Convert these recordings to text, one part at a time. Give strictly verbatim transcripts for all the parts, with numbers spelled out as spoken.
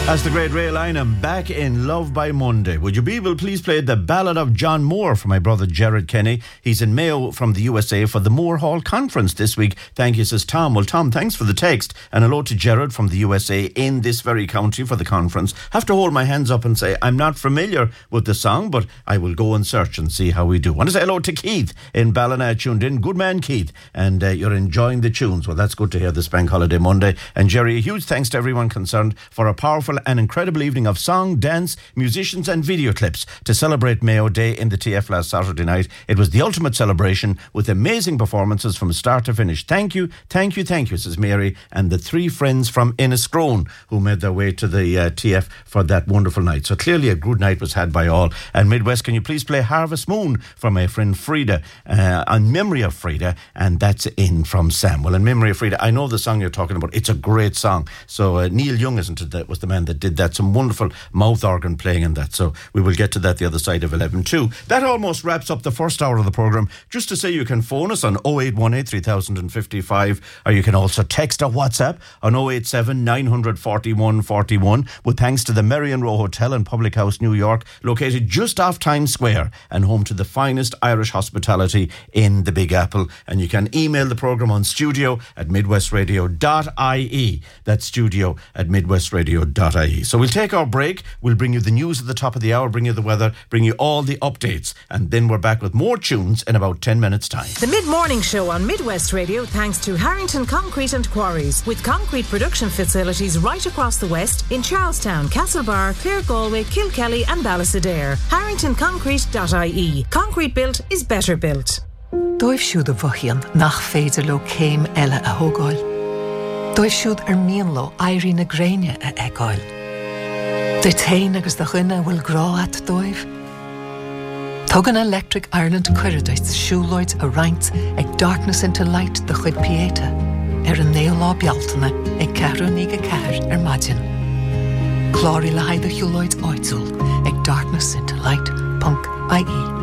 That's the great Ray Lynham, back in Love by Monday. Would you be able to please play the Ballad of John Moore for my brother Jared Kenny? He's in Mayo from the U S A for the Moore Hall Conference this week. Thank you, says Tom. Well, Tom, thanks for the text. And hello to Jared from the U S A in this very county for the conference. Have to hold my hands up and say I'm not familiar with the song, but I will go and search and see how we do. Want to say hello to Keith in Ballina, tuned in. Good man, Keith. And uh, you're enjoying the tunes. Well, that's good to hear this Bank Holiday Monday. And Jerry, a huge thanks to everyone concerned for a powerful an incredible evening of song, dance, musicians and video clips to celebrate Mayo Day in the T F last Saturday night. It was the ultimate celebration with amazing performances from start to finish. Thank you, thank you, thank you, says Mary and the three friends from Enniscrone who made their way to the uh, T F for that wonderful night. So clearly a good night was had by all. And Midwest, can you please play Harvest Moon for my friend Frida, uh, on memory of Frida, and that's in from Sam. Well, in memory of Frida, I know the song you're talking about. It's a great song. So uh, Neil Young, isn't it, that was the man that did that. Some wonderful mouth organ playing in that. So we will get to that the other side of eleven too. That almost wraps up the first hour of the programme. Just to say, you can phone us on oh eight one eight, three thousand fifty-five, or you can also text or WhatsApp on oh eight seven, nine four one, four one, with thanks to the Merrion Row Hotel and Public House, New York, located just off Times Square and home to the finest Irish hospitality in the Big Apple. And you can email the programme on studio at midwestradio dot I E. That's studio at midwestradio dot I E. So we'll take our break. We'll bring you the news at the top of the hour, bring you the weather, bring you all the updates, and then we're back with more tunes in about ten minutes' time. The Mid-Morning Show on Midwest Radio, thanks to Harrington Concrete and Quarries, with concrete production facilities right across the west in Charlestown, Castlebar, Clare, Galway, Kilkelly and Ballysadare. harrington concrete dot I E. Concrete built is better built. Dóibh siúd a bhuachaíonn nach féidir le céim eile a thógáil. Dóibh siúd ar mian lo éirí na gréine a eáil. De tain agus de chuine bhfuil gráat dóibh. Tugan Electric Ireland cuireadait siúlóid a roinnt ag Darkness into Light de chuid piéta ar an néolá bealtaine ag ceathrú níga ceathair ar maidin. Cláirí le haid a siúlóid áitiúil ag darkness into light dot I E.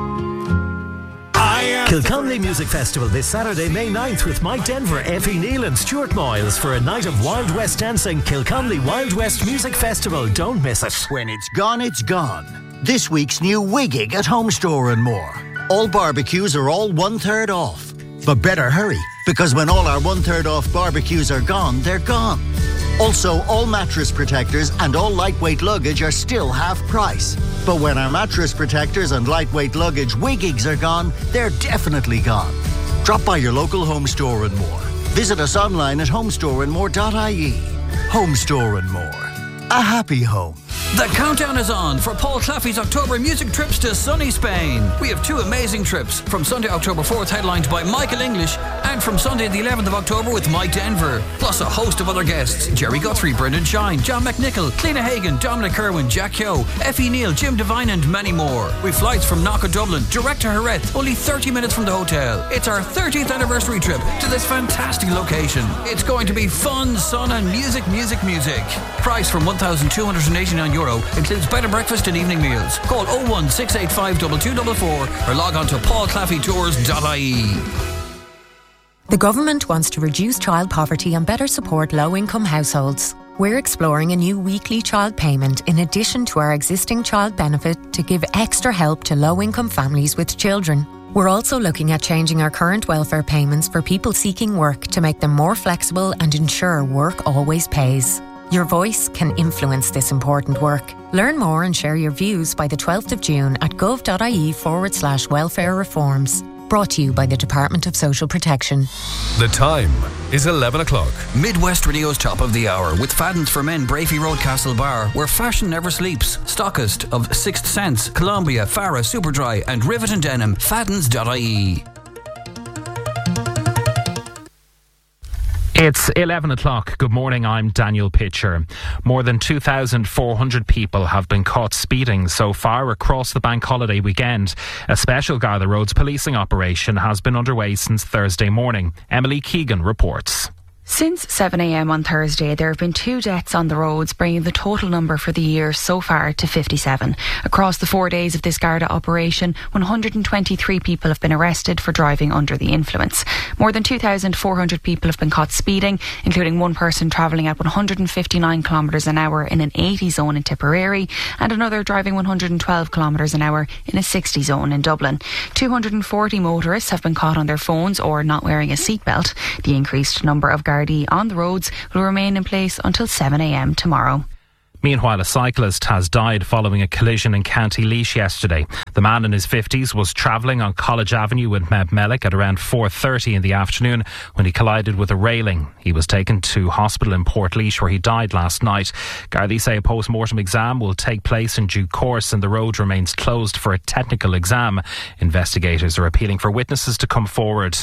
Kilconnelly Music Festival this Saturday, May ninth, with Mike Denver, Effie Neal and Stuart Miles for a night of Wild West dancing. Kilconnelly Wild West Music Festival. Don't miss it. When it's gone, it's gone. This week's new Wiggig at Home Store and More. All barbecues are all one-third off. But better hurry, because when all our one-third off barbecues are gone, they're gone. Also, all mattress protectors and all lightweight luggage are still half price. But when our mattress protectors and lightweight luggage Wiggigs are gone, they're definitely gone. Drop by your local Home Store and More. Visit us online at home store and more dot I E. Home Store and More. A happy home. The countdown is on for Paul Claffey's October music trips to sunny Spain. We have two amazing trips, from Sunday, October fourth, headlined by Michael English, and from Sunday the eleventh of October with Mike Denver, plus a host of other guests: Jerry Guthrie, Brendan Shine, John McNichol, Cliona Hagan, Dominic Kerwin, Jack Yo, Effie Neal, Jim Devine and many more. With flights from Knock Dublin, direct to Jerez, only thirty minutes from the hotel. It's our thirtieth anniversary trip to this fantastic location. It's going to be fun, sun and music, music, music. Price from one thousand two hundred eighty-nine euro, includes bed and breakfast and evening meals. Call oh one six eight five two two four four or log on to paul claffey tours dot I E. The government wants to reduce child poverty and better support low-income households. We're exploring a new weekly child payment in addition to our existing child benefit to give extra help to low-income families with children. We're also looking at changing our current welfare payments for people seeking work to make them more flexible and ensure work always pays. Your voice can influence this important work. Learn more and share your views by the twelfth of June at gov.ie forward slash welfare reforms. Brought to you by the Department of Social Protection. The time is eleven o'clock. Midwest Radio's Top of the Hour with Fadden's for Men, Brafey Road, Castlebar, where fashion never sleeps. Stockist of Sixth Sense, Columbia, Farah, Superdry and Rivet and Denim. Faddens dot I E. It's eleven o'clock. Good morning, I'm Daniel Pitcher. More than two thousand four hundred people have been caught speeding so far across the bank holiday weekend. A special Garda Roads policing operation has been underway since Thursday morning. Emily Keegan reports. Since seven a m on Thursday, there have been two deaths on the roads, bringing the total number for the year so far to fifty-seven. Across the four days of this Garda operation, one hundred twenty-three people have been arrested for driving under the influence. More than two thousand four hundred people have been caught speeding, including one person travelling at one hundred fifty-nine kilometres an hour in an eighty zone in Tipperary and another driving one hundred twelve kilometres an hour in a sixty zone in Dublin. two hundred forty motorists have been caught on their phones or not wearing a seatbelt. The increased number of Garda on the roads will remain in place until seven a m tomorrow. Meanwhile, a cyclist has died following a collision in County Laois yesterday. The man in his fifties was travelling on College Avenue in Mebmellick at around four thirty in the afternoon when he collided with a railing. He was taken to hospital in Portlaoise where he died last night. Gardaí say a post-mortem exam will take place in due course and the road remains closed for a technical exam. Investigators are appealing for witnesses to come forward.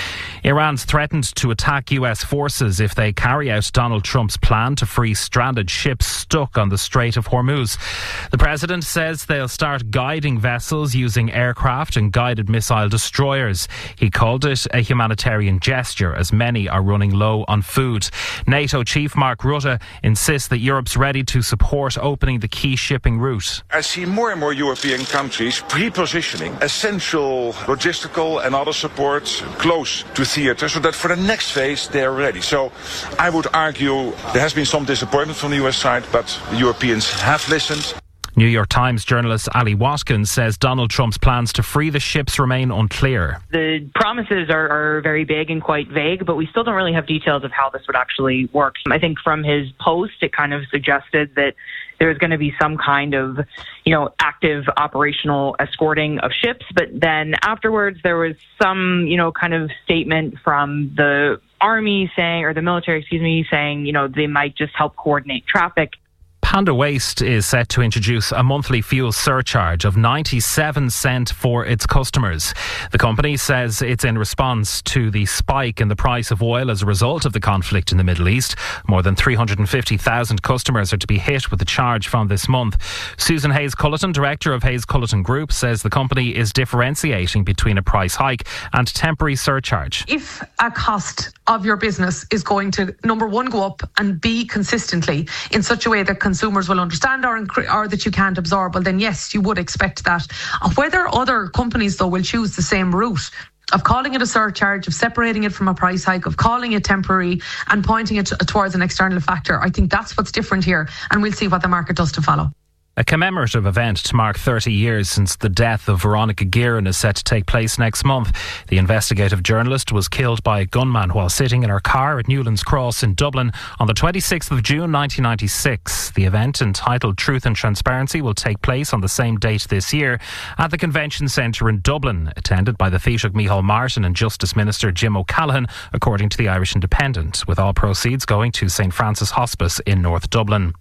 Iran's threatened to attack U S forces if they carry out Donald Trump's plan to free stranded ships stuck on the Strait of Hormuz. The president says they'll start guiding vessels using aircraft and guided missile destroyers. He called it a humanitarian gesture as many are running low on food. NATO chief Mark Rutte insists that Europe's ready to support opening the key shipping route. I see more and more European countries pre-positioning essential logistical and other support close to theatre so that for the next phase they are ready. So I would argue there has been some disappointment from the U S side, but the Europeans have listened. New York Times journalist Ali Watkins says Donald Trump's plans to free the ships remain unclear. The promises are, are very big and quite vague, but we still don't really have details of how this would actually work. I think from his post, it kind of suggested that there was going to be some kind of, you know, active operational escorting of ships. But then afterwards, there was some, you know, kind of statement from the army saying, or the military, excuse me, saying, you know, they might just help coordinate traffic. Panda Waste is set to introduce a monthly fuel surcharge of ninety-seven cents for its customers. The company says it's in response to the spike in the price of oil as a result of the conflict in the Middle East. More than three hundred fifty thousand customers are to be hit with the charge from this month. Susan Hayes-Culleton, director of Hayes-Culleton Group, says the company is differentiating between a price hike and temporary surcharge. If a cost of your business is going to, number one, go up and B, consistently in such a way that consumers will understand or, or that you can't absorb, well then yes, you would expect that. Whether other companies though will choose the same route of calling it a surcharge, of separating it from a price hike, of calling it temporary and pointing it towards an external factor, I think that's what's different here, and we'll see what the market does to follow. A commemorative event to mark thirty years since the death of Veronica Guerin is set to take place next month. The investigative journalist was killed by a gunman while sitting in her car at Newlands Cross in Dublin on the twenty-sixth of June nineteen ninety-six. The event, entitled Truth and Transparency, will take place on the same date this year at the Convention Centre in Dublin, attended by the Taoiseach Micheál Martin and Justice Minister Jim O'Callaghan, according to the Irish Independent, with all proceeds going to St Francis Hospice in North Dublin.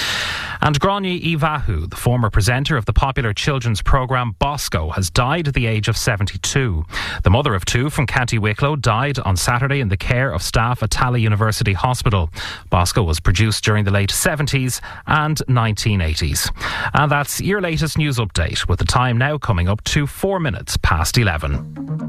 And Gráinne Ivahu, the former presenter of the popular children's programme Bosco, has died at the age of seventy-two. The mother of two from County Wicklow died on Saturday in the care of staff at Tala University Hospital. Bosco was produced during the late seventies and nineteen eighties. And that's your latest news update, with the time now coming up to four minutes past eleven.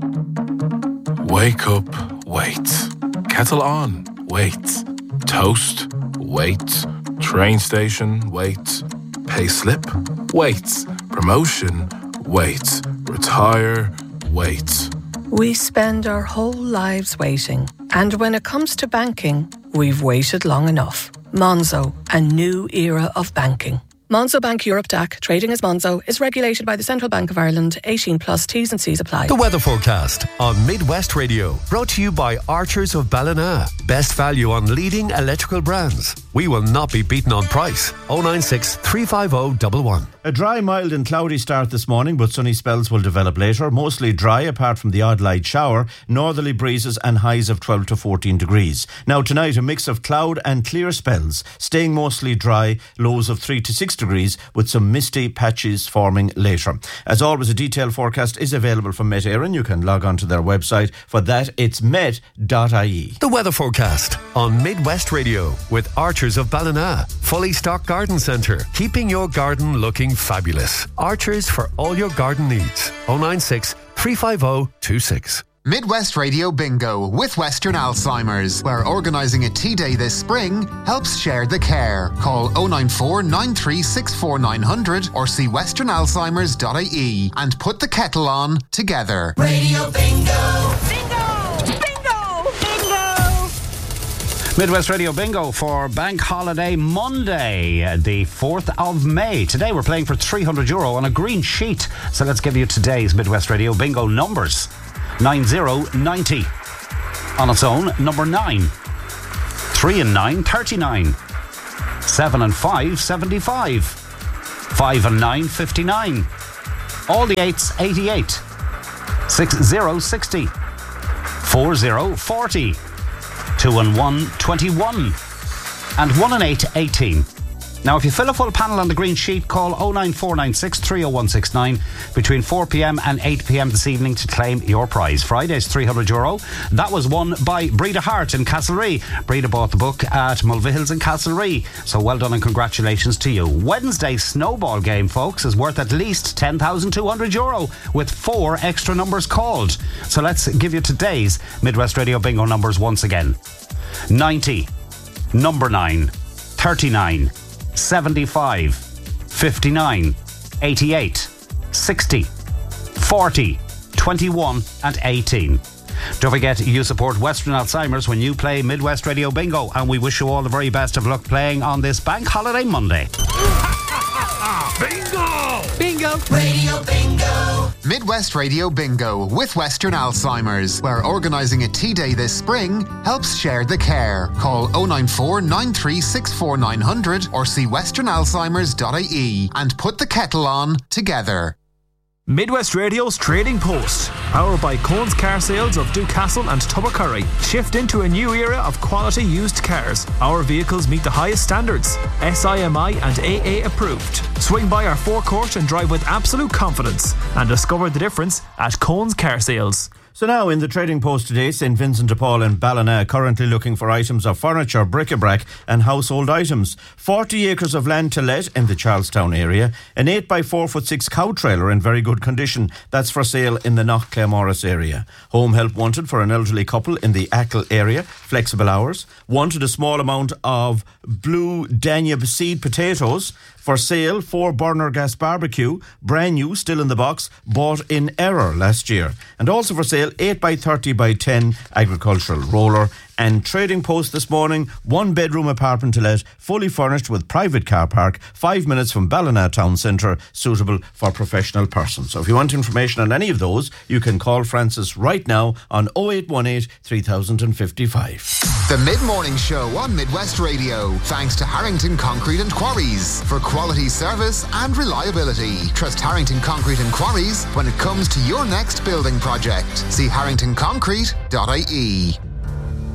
Wake up, wait. Kettle on, wait. Toast, wait. Train station, wait. Pay slip, wait. Promotion, wait. Retire, wait. We spend our whole lives waiting. And when it comes to banking, we've waited long enough. Monzo, a new era of banking. Monzo Bank Europe D A C, trading as Monzo, is regulated by the Central Bank of Ireland. eighteen plus T's and C's apply. The weather forecast on Midwest Radio, brought to you by Archers of Ballina. Best value on leading electrical brands. We will not be beaten on price. oh nine six, three five oh, one one. A dry, mild and cloudy start this morning, but sunny spells will develop later. Mostly dry apart from the odd light shower. Northerly breezes and highs of twelve to fourteen degrees. Now tonight, a mix of cloud and clear spells. Staying mostly dry, lows of three to six degrees with some misty patches forming later. As always, a detailed forecast is available from Met Éireann. You can log on to their website. For that, it's met dot I E. The weather forecast on Midwest Radio with Archers of Ballina. Fully stocked garden centre, keeping your garden looking fabulous. Archers for all your garden needs. oh nine six, three five oh, two six. Midwest Radio Bingo with Western Alzheimer's, where organising a tea day this spring helps share the care. Call oh nine four, nine three six four, nine hundred or see western alzheimers dot I E and put the kettle on together. Radio Bingo! Bingo! Bingo! Bingo! Midwest Radio Bingo for Bank Holiday Monday, the fourth of May. Today we're playing for three hundred euro on a green sheet. So let's give you today's Midwest Radio Bingo numbers. nine zero ninety. On its own, number nine. three and nine, thirty-nine. seven and five, seventy-five. five and nine, fifty-nine. All the eights, eighty-eight. six zero, sixty. four zero, forty. two and one, twenty-one. And one and eight, eighteen. Now, if you fill a full panel on the green sheet, call oh nine four nine six, three oh one six nine between four p.m. and eight p.m. this evening to claim your prize. Friday's three hundred euro. That was won by Breda Hart in Castlerea. Breda bought the book at Mulvihills in Castlerea. So well done and congratulations to you. Wednesday's snowball game, folks, is worth at least ten thousand two hundred euro with four extra numbers called. So let's give you today's Midwest Radio Bingo numbers once again. ninety. Number nine. thirty-nine. seventy-five, fifty-nine, eighty-eight, sixty, forty, twenty-one and eighteen. Don't forget, you support Western Alzheimer's when you play Midwest Radio Bingo, and we wish you all the very best of luck playing on this Bank Holiday Monday. Bingo! Bingo! Radio Bingo! Midwest Radio Bingo with Western Alzheimer's, where organising a tea day this spring helps share the care. Call oh nine four, nine three six four, nine hundred or see western alzheimers dot I E and put the kettle on together. Midwest Radio's Trading Post, powered by Cohen's Car Sales of Newcastle and Tubbercurry. Shift into a new era of quality used cars. Our vehicles meet the highest standards, S I M I and A A approved. Swing by our forecourt and drive with absolute confidence and discover the difference at Cohen's Car Sales. So now in the Trading Post today, Saint Vincent de Paul and Ballina currently looking for items of furniture, bric-a-brac and household items. forty acres of land to let in the Charlestown area. An eight by four foot six cow trailer in very good condition. That's for sale in the Knock Claremorris area. Home help wanted for an elderly couple in the Achill area. Flexible hours. Wanted a small amount of blue Danube seed potatoes. For sale, four burner gas barbecue, brand new, still in the box, bought in error last year. And also for sale, eight by thirty by ten agricultural roller. And Trading Post this morning, one bedroom apartment to let, fully furnished with private car park, five minutes from Ballina Town Centre, suitable for professional persons. So if you want information on any of those, you can call Francis right now on oh eight one eight, three thousand fifty-five. The Mid-Morning Show on Midwest Radio, thanks to Harrington Concrete and Quarries. For quality service and reliability, trust Harrington Concrete and Quarries when it comes to your next building project. See harrington concrete dot I E.